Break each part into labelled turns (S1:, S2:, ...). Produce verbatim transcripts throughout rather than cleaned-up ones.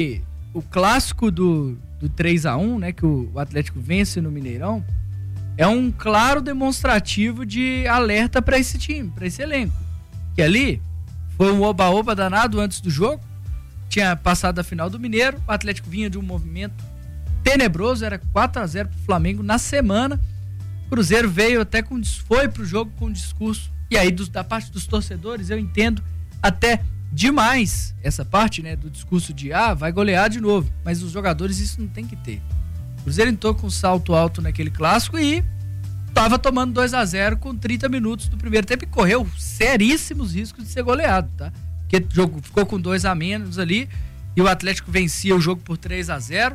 S1: o clássico do, do três a um, né, que o, o Atlético vence no Mineirão, é um claro demonstrativo de alerta para esse time, para esse elenco. Que ali foi um oba-oba danado antes do jogo, tinha passado a final do Mineiro, o Atlético vinha de um movimento tenebroso, era quatro a zero pro Flamengo na semana. O Cruzeiro veio até com, foi pro jogo com um discurso, e aí dos, da parte dos torcedores eu entendo até demais essa parte, né, do discurso de ah, vai golear de novo, mas os jogadores isso não tem que ter. O Cruzeiro entrou com um salto alto naquele clássico e tava tomando dois a zero com trinta minutos do primeiro tempo e correu seríssimos riscos de ser goleado, tá? Porque o jogo ficou com dois a menos ali e o Atlético vencia o jogo por três a zero,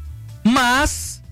S1: mas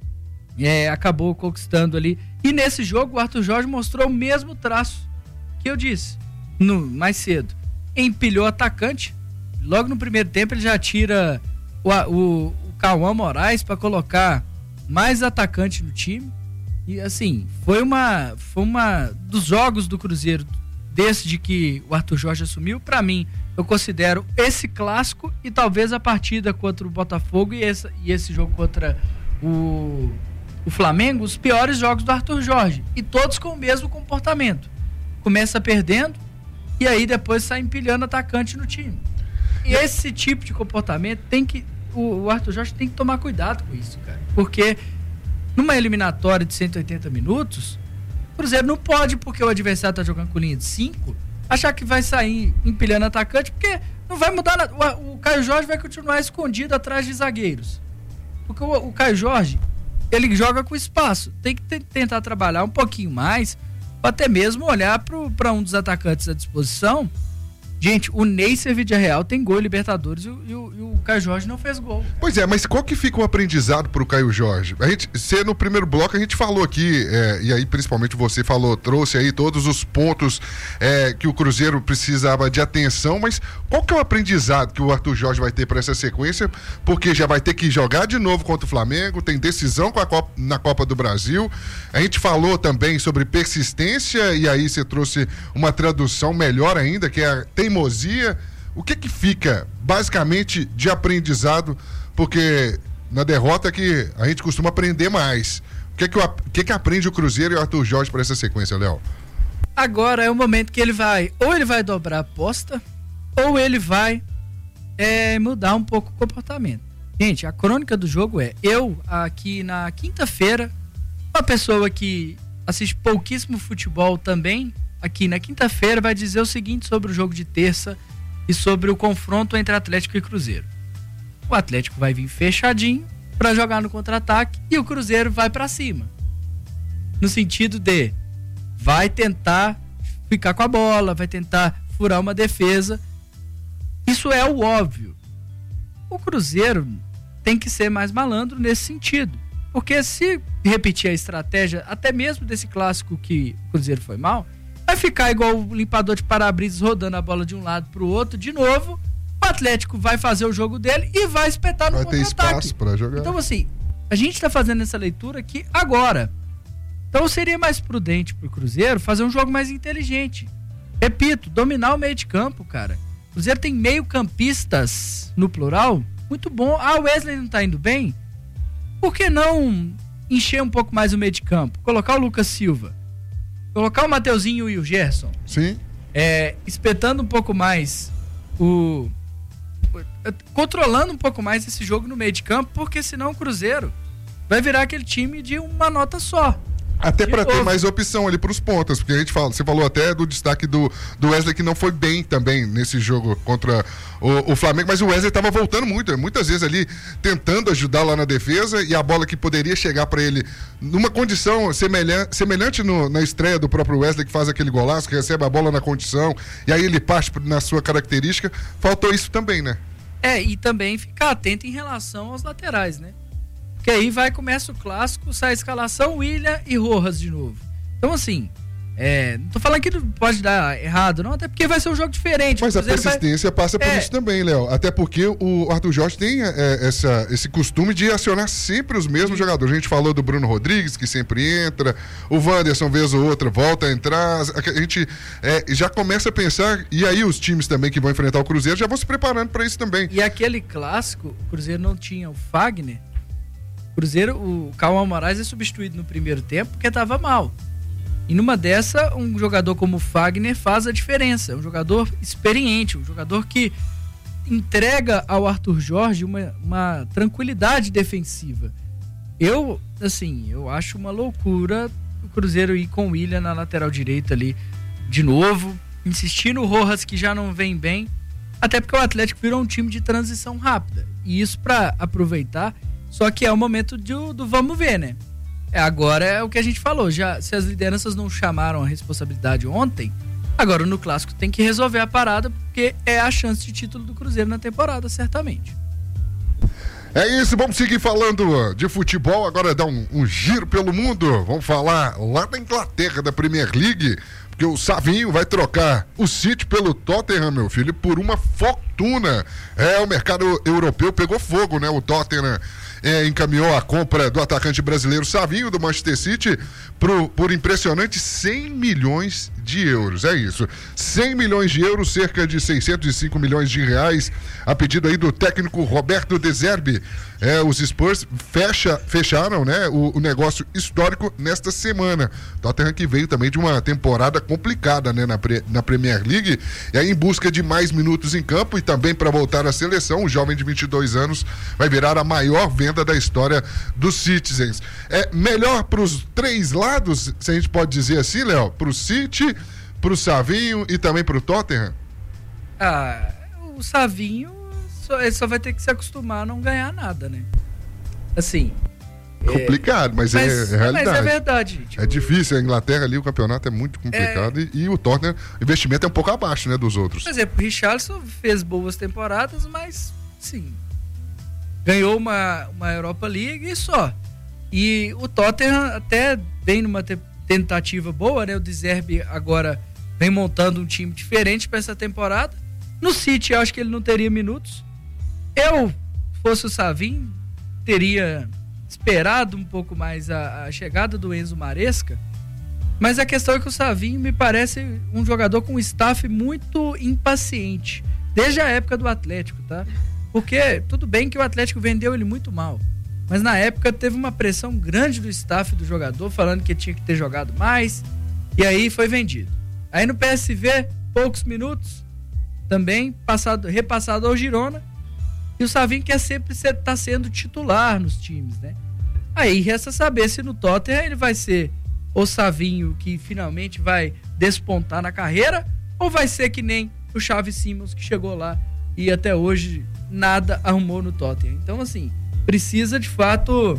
S1: é, acabou conquistando ali. E nesse jogo o Arthur Jorge mostrou o mesmo traço que eu disse no, mais cedo. Empilhou o atacante, logo no primeiro tempo ele já tira o, o, o Cauã Moraes para colocar mais atacante no time. E assim, foi uma, foi uma dos jogos do Cruzeiro desde que o Arthur Jorge assumiu. Para mim, eu considero esse clássico e talvez a partida contra o Botafogo e esse, e esse jogo contra o, o Flamengo, os piores jogos do Arthur Jorge, e todos com o mesmo comportamento. Começa perdendo e aí depois sai empilhando atacante no time. E esse tipo de comportamento tem que, o, o Arthur Jorge tem que tomar cuidado com isso, cara, porque numa eliminatória de cento e oitenta minutos, o Cruzeiro não pode, porque o adversário tá jogando com linha de cinco, achar que vai sair empilhando atacante, porque não vai mudar nada. O, o Caio Jorge vai continuar escondido atrás de zagueiros, porque o, o Caio Jorge, ele joga com espaço, tem que t- tentar trabalhar um pouquinho mais, ou até mesmo olhar para um dos atacantes à disposição. Gente, o Neisser Vidiarreal tem gol em Libertadores e o, e, o, e o Caio Jorge não fez gol.
S2: Pois é, mas qual que fica o aprendizado pro Caio Jorge? A gente, se no primeiro bloco a gente falou aqui, é, e aí principalmente você falou, trouxe aí todos os pontos é, que o Cruzeiro precisava de atenção, mas qual que é o aprendizado que o Arthur Jorge vai ter para essa sequência? Porque já vai ter que jogar de novo contra o Flamengo, tem decisão com a Copa, na Copa do Brasil. A gente falou também sobre persistência, e aí você trouxe uma tradução melhor ainda, que é a teimosia. O que que fica basicamente de aprendizado, porque na derrota que a gente costuma aprender mais. O que que, o, o que que aprende o Cruzeiro e o Arthur Jorge para essa sequência, Léo?
S1: Agora é o momento que ele vai, ou ele vai dobrar a aposta, ou ele vai é, mudar um pouco o comportamento. Gente, a crônica do jogo é, eu aqui na quinta-feira, uma pessoa que assiste pouquíssimo futebol também, aqui na quinta-feira vai dizer o seguinte sobre o jogo de terça e sobre o confronto entre Atlético e Cruzeiro. O Atlético vai vir fechadinho para jogar no contra-ataque e o Cruzeiro vai para cima. No sentido de vai tentar ficar com a bola, vai tentar furar uma defesa. Isso é o óbvio. O Cruzeiro tem que ser mais malandro nesse sentido. Porque se repetir a estratégia, até mesmo desse clássico que o Cruzeiro foi mal, vai ficar igual o limpador de para-brisas rodando a bola de um lado pro outro de novo. O Atlético vai fazer o jogo dele e vai espetar no contra-ataque.
S2: Vai ter espaço pra jogar.
S1: Então assim, a gente tá fazendo essa leitura aqui agora. Então seria mais prudente pro Cruzeiro fazer um jogo mais inteligente. Repito, dominar o meio de campo, cara. O Cruzeiro tem meio campistas, no plural, muito bom. Ah, o Wesley não tá indo bem? Por que não encher um pouco mais o meio de campo? Colocar o Lucas Silva, colocar o Mateuzinho e o Gerson.
S2: Sim.
S1: É, espetando um pouco mais o, o... controlando um pouco mais esse jogo no meio de campo, porque senão o Cruzeiro vai virar aquele time de uma nota só.
S2: Até para ter mais opção ali pros pontas, porque a gente fala, você falou até do destaque do, do Wesley, que não foi bem também nesse jogo contra o, o Flamengo, mas o Wesley estava voltando muito, muitas vezes ali tentando ajudar lá na defesa, e a bola que poderia chegar para ele numa condição semelhante, semelhante no, na estreia do próprio Wesley, que faz aquele golaço, que recebe a bola na condição, e aí ele parte na sua característica, faltou isso também, né?
S1: É, e também ficar atento em relação aos laterais, né? Porque aí vai, começa o clássico, sai a escalação, William e Rojas de novo. Então assim, É, não tô falando que pode dar errado, não, até porque vai ser um jogo diferente.
S2: Mas a persistência vai... passa por é... isso também, Léo. Até porque o Arthur Jorge tem é, essa, esse costume de acionar sempre os mesmos Sim. jogadores. A gente falou do Bruno Rodrigues, que sempre entra, o Wanderson, vez ou outra, volta a entrar. A gente é, já começa a pensar, e aí os times também que vão enfrentar o Cruzeiro já vão se preparando para isso também.
S1: E aquele clássico, o Cruzeiro não tinha o Fagner. O Cruzeiro, o Cauã Moraes é substituído no primeiro tempo porque tava mal. E numa dessa, um jogador como o Fagner faz a diferença. Um jogador experiente, um jogador que entrega ao Arthur Jorge uma, uma tranquilidade defensiva. Eu, assim, eu acho uma loucura o Cruzeiro ir com o William na lateral direita ali de novo, insistir no Rojas, que já não vem bem, até porque o Atlético virou um time de transição rápida. E isso para aproveitar, só que é o momento do, do vamos ver, né? É, agora é o que a gente falou, já, se as lideranças não chamaram a responsabilidade ontem, agora no Clássico tem que resolver a parada, porque é a chance de título do Cruzeiro na temporada, certamente.
S2: É isso, vamos seguir falando de futebol, agora dar um, um giro pelo mundo, vamos falar lá da Inglaterra, da Premier League, porque o Savinho vai trocar o City pelo Tottenham, meu filho, por uma fortuna. É, o mercado europeu pegou fogo, né? O Tottenham é, encaminhou a compra do atacante brasileiro Savinho, do Manchester City, pro, por impressionante cem milhões de euros. É isso, cem milhões de euros, cerca de seiscentos e cinco milhões de reais, a pedido aí do técnico Roberto De Zerbi. É, os Spurs fecha, fecharam, né, o, o negócio histórico nesta semana. Tottenham que veio também de uma temporada complicada, né, na, pre, na Premier League, e aí em busca de mais minutos em campo e também para voltar à seleção, o jovem de vinte e dois anos vai virar a maior venda da história dos Citizens. É melhor para os três lados, se a gente pode dizer assim, Léo, para o City, para o Savinho e também para o Tottenham?
S1: Ah, o Savinho só, ele só vai ter que se acostumar a não ganhar nada, né? Assim.
S2: Complicado, é, mas, mas é, é realidade.
S1: Mas é verdade. Tipo,
S2: é difícil, a Inglaterra ali, o campeonato é muito complicado é, e, e o Tottenham, o investimento é um pouco abaixo, né, dos outros.
S1: Por exemplo, o Richarlison fez boas temporadas, mas, sim, ganhou uma, uma Europa League e só. E o Tottenham até vem numa te- tentativa boa, né? O De Zerbi agora vem montando um time diferente para essa temporada. No City, eu acho que ele não teria minutos. Eu, se fosse o Savinho, teria esperado um pouco mais a, a chegada do Enzo Maresca, mas a questão é que o Savinho me parece um jogador com um staff muito impaciente, desde a época do Atlético, tá? Porque tudo bem que o Atlético vendeu ele muito mal, mas na época teve uma pressão grande do staff do jogador, falando que tinha que ter jogado mais, e aí foi vendido. Aí no P S V, poucos minutos, também passado, repassado ao Girona, e o Savinho quer sempre estar tá sendo titular nos times, né? Aí resta saber se no Tottenham ele vai ser o Savinho que finalmente vai despontar na carreira, ou vai ser que nem o Xavi Simons, que chegou lá e até hoje nada arrumou no Tottenham. Então, assim, precisa de fato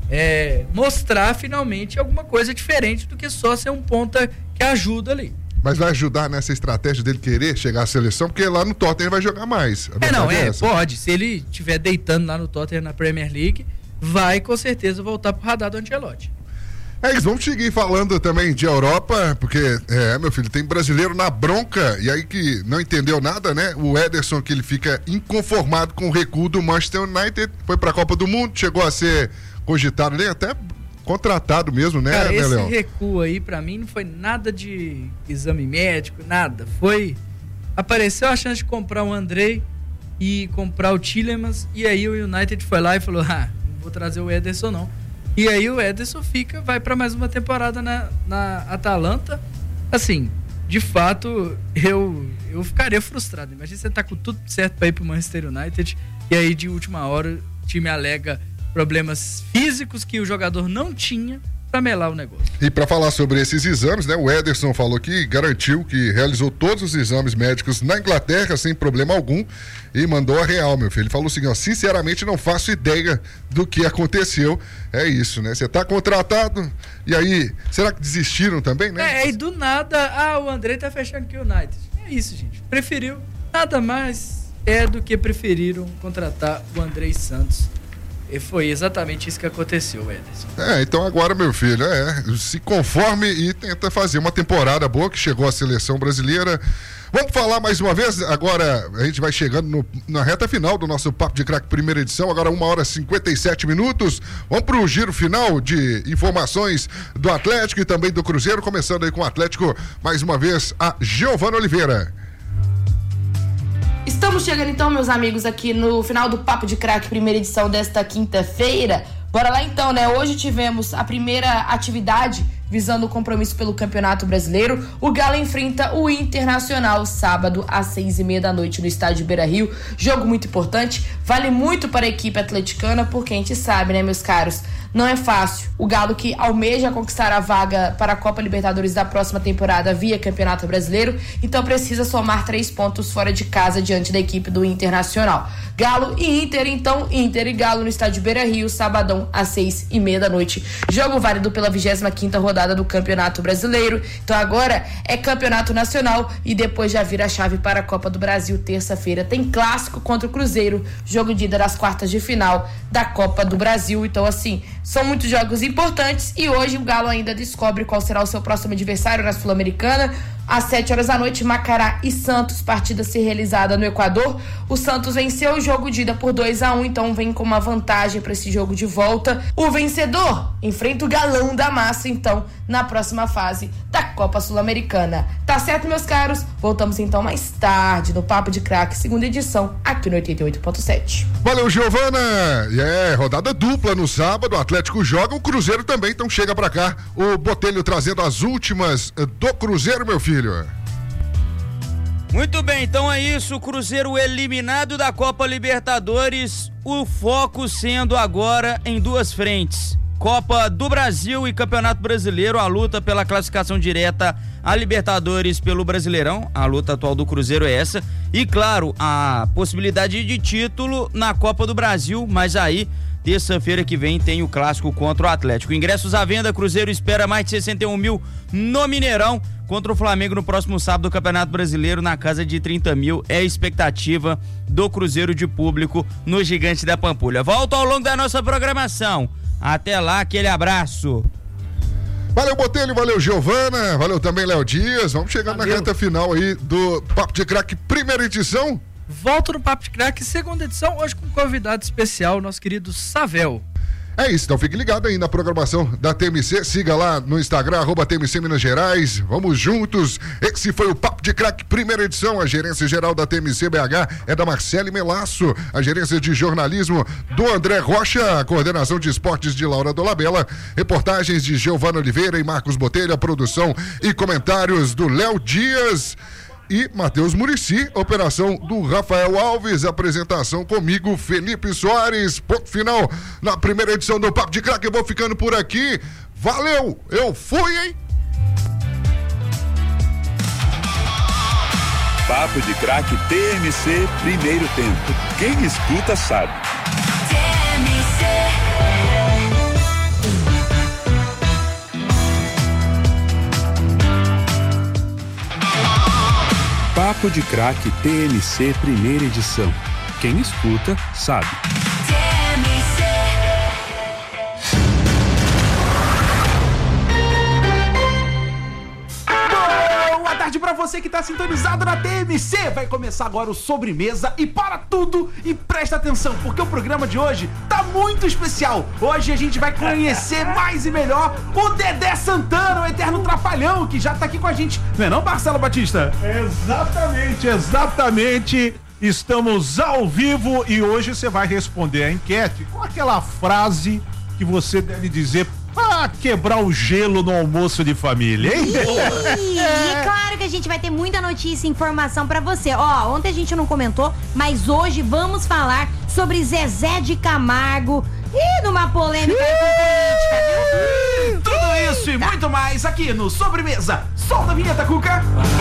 S1: é, mostrar finalmente alguma coisa diferente do que só ser um ponta que ajuda ali.
S2: Mas vai ajudar nessa estratégia dele querer chegar à seleção, porque lá no Tottenham ele vai jogar mais.
S1: É, não, é, é pode. Se ele estiver deitando lá no Tottenham na Premier League, vai com certeza voltar pro radar do Ancelotti.
S2: É isso, vamos seguir falando também de Europa, porque, é, meu filho, tem brasileiro na bronca, e aí que não entendeu nada, né? O Ederson, que ele fica inconformado com o recuo do Manchester United, foi pra Copa do Mundo, chegou a ser cogitado, nem até contratado mesmo, né,
S1: Cara,
S2: né,
S1: esse
S2: Léo?
S1: recuo aí, pra mim, não foi nada de exame médico, nada. Foi... Apareceu a chance de comprar o Andrei e comprar o Tielemans, e aí o United foi lá e falou, ah, não vou trazer o Ederson, não. E aí o Ederson fica, vai pra mais uma temporada na, na Atalanta. Assim, de fato, eu, eu ficaria frustrado. Imagina você tá com tudo certo pra ir pro Manchester United, e aí de última hora o time alega problemas físicos que o jogador não tinha para melar o negócio.
S2: E para falar sobre esses exames, né, o Ederson falou que garantiu que realizou todos os exames médicos na Inglaterra sem problema algum e mandou a real, meu filho. Ele falou assim, ó, sinceramente não faço ideia do que aconteceu. É isso, né? Você tá contratado e aí, será que desistiram também, né?
S1: É, e do nada, ah, o André tá fechando com o United. É isso, gente. Preferiu, nada mais é do que preferiram contratar o André Santos E foi exatamente isso que aconteceu, Ederson.
S2: É, então agora, meu filho, é, se conforme e tenta fazer uma temporada boa que chegou à seleção brasileira. Vamos falar mais uma vez, agora a gente vai chegando no, na reta final do nosso Papo de Craque primeira edição, agora uma hora e cinquenta e sete minutos. Vamos para o giro final de informações do Atlético e também do Cruzeiro, começando aí com o Atlético, mais uma vez, a Giovana Oliveira.
S3: Estamos chegando então, meus amigos, aqui no final do Papo de Craque, primeira edição desta quinta-feira. Bora lá então, né? Hoje tivemos a primeira atividade visando o compromisso pelo Campeonato Brasileiro. O Galo enfrenta o Internacional sábado às seis e meia da noite no estádio Beira-Rio. Jogo muito importante, vale muito para a equipe atleticana, porque a gente sabe, né, meus caros, não é fácil. O Galo que almeja conquistar a vaga para a Copa Libertadores da próxima temporada via Campeonato Brasileiro, então precisa somar três pontos fora de casa diante da equipe do Internacional. Galo e Inter, então, Inter e Galo no estádio Beira-Rio, sabadão às seis e meia da noite. Jogo válido pela vigésima quinta rodada do Campeonato Brasileiro. Então agora é Campeonato Nacional e depois já vira a chave para a Copa do Brasil. Terça-feira tem clássico contra o Cruzeiro, jogo de ida das quartas de final da Copa do Brasil. Então assim, são muitos jogos importantes e hoje o Galo ainda descobre qual será o seu próximo adversário na Sul-Americana. Às sete horas da noite, Macará e Santos, partida a ser realizada no Equador. O Santos venceu o jogo de ida por dois a um, então vem com uma vantagem para esse jogo de volta. O vencedor enfrenta o Galão da Massa, então, na próxima fase da Copa Sul-Americana. Tá certo, meus caros? Voltamos então mais tarde no Papo de Craque, segunda edição, aqui no oitenta e oito ponto sete.
S2: Valeu, Giovana! E é, rodada dupla no sábado, o Atlético joga, o Cruzeiro também, então chega pra cá o Botelho trazendo as últimas do Cruzeiro, meu filho.
S4: Muito bem, então é isso, o Cruzeiro eliminado da Copa Libertadores, o foco sendo agora em duas frentes. Copa do Brasil e Campeonato Brasileiro, a luta pela classificação direta a Libertadores pelo Brasileirão, a luta atual do Cruzeiro é essa, e claro, a possibilidade de título na Copa do Brasil, mas aí, terça-feira que vem tem o clássico contra o Atlético. Ingressos à venda, Cruzeiro espera mais de sessenta e um mil no Mineirão, contra o Flamengo no próximo sábado do Campeonato Brasileiro na casa de trinta mil, é a expectativa do Cruzeiro de público no Gigante da Pampulha. Volto ao longo da nossa programação. Até lá, aquele abraço.
S2: Valeu, Botelho, valeu, Giovana, valeu também, Léo Dias. Vamos chegando valeu. na reta final aí do Papo de Craque, primeira edição.
S1: Volto no Papo de Craque, segunda edição, hoje com um convidado especial, nosso querido Savel.
S2: É isso, então fique ligado aí na programação da T M C, siga lá no Instagram, arroba T M C Minas Gerais, vamos juntos. Esse foi o Papo de Craque, primeira edição. A gerência geral da T M C B H é da Marcele Melasso, a gerência de jornalismo do André Rocha, a coordenação de esportes de Laura Dolabella, reportagens de Giovana Oliveira e Marcos Botelho, a produção e comentários do Léo Dias e Matheus Murici, operação do Rafael Alves, apresentação comigo, Felipe Soares. Ponto final na primeira edição do Papo de Craque. Eu vou ficando por aqui. Valeu, eu fui, hein?
S5: Papo de Craque T M C, primeiro tempo. Quem escuta sabe. T M C. Papo de Craque T M C, primeira edição. Quem escuta, sabe. T M C.
S6: Boa tarde pra você que tá sintonizado na T M C. Vai começar agora o Sobremesa e para tudo e presta atenção, porque o programa de hoje tá muito especial. Hoje a gente vai conhecer mais e melhor o Dedé Santana, o eterno trapalhão, que já tá aqui com a gente. Não é não, Marcelo Batista?
S7: Exatamente, exatamente. Estamos ao vivo e hoje você vai responder a enquete com aquela frase que você deve dizer pra quebrar o gelo no almoço de família, hein?
S8: E, e claro que a gente vai ter muita notícia e informação pra você. Ó, ontem a gente não comentou, mas hoje vamos falar sobre Zezé de Camargo e numa polêmica política, viu?
S6: Tudo isso e muito mais aqui no Sobremesa. Solta a vinheta, Cuca!